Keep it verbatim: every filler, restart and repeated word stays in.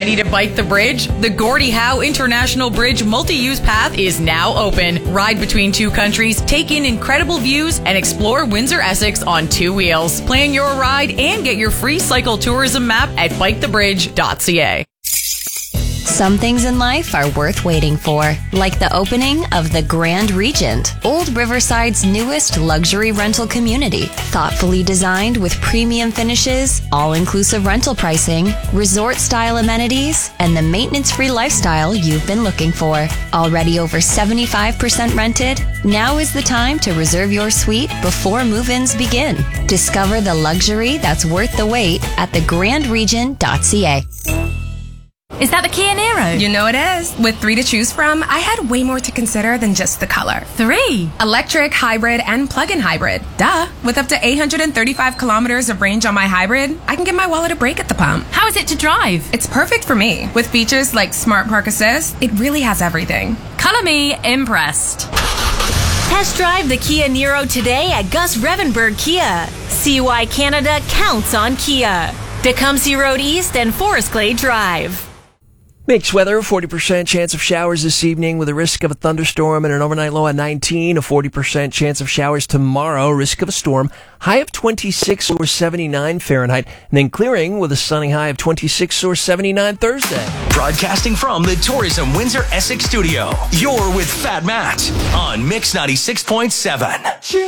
Ready to bike the bridge? The Gordie Howe International Bridge multi-use path is now open. Ride between two countries, take in incredible views, and explore Windsor Essex on two wheels. Plan your ride and get your free cycle tourism map at bike the bridge dot c a. Some things in life are worth waiting for, like the opening of the Grand Regent, Old Riverside's newest luxury rental community. Thoughtfully designed with premium finishes, all-inclusive rental pricing, resort-style amenities, and the maintenance-free lifestyle you've been looking for. Already over seventy-five percent rented, now is the time to reserve your suite before move-ins begin. Discover the luxury that's worth the wait at the grand regent dot c a. Is that the Kia Niro? You know it is. With three to choose from, I had way more to consider than just the color. Three? Electric, hybrid, and plug-in hybrid. Duh. With up to eight hundred thirty-five kilometers of range on my hybrid, I can give my wallet a break at the pump. How is it to drive? It's perfect for me. With features like Smart Park Assist, it really has everything. Color me impressed. Test drive the Kia Niro today at Gus Revenberg Kia. See why Canada counts on Kia. Tecumseh Road East and Forest Glade Drive. Mixed weather, forty percent chance of showers this evening with a risk of a thunderstorm and an overnight low at nineteen. A forty percent chance of showers tomorrow, risk of a storm. High of twenty-six or seventy-nine Fahrenheit. And then clearing with a sunny high of twenty-six or seventy-nine Thursday. Broadcasting from the Tourism Windsor Essex studio, you're with Fat Matt on Mix ninety-six point seven.